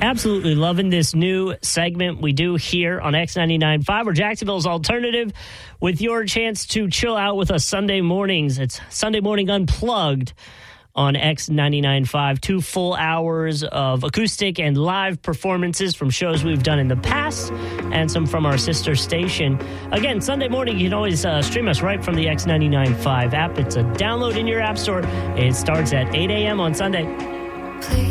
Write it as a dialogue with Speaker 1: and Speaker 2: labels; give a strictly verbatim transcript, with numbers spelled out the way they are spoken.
Speaker 1: Absolutely loving this new segment we do here on X ninety-nine point five, or Jacksonville's alternative, with your chance to chill out with us Sunday mornings. It's Sunday Morning Unplugged on X ninety-nine point five. Two full hours of acoustic and live performances from shows we've done in the past and some from our sister station. Again, Sunday morning, you can always uh, stream us right from the X ninety-nine point five app. It's a download in your app store. It starts at eight a.m. on Sunday.
Speaker 2: Please.